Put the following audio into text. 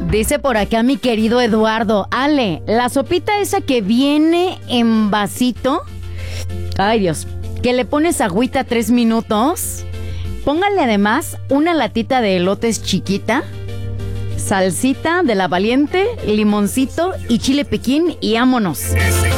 Dice por acá mi querido Eduardo, Ale, la sopita esa que viene en vasito, ay Dios, que le pones agüita 3 minutos, póngale además una latita de elotes chiquita, salsita de la Valiente, limoncito y chile piquín y vámonos.